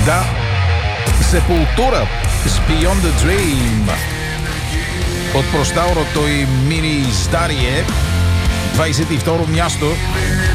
Да, Сепултура с Beyond the Dream от простаурото и мини издарие. 22 място.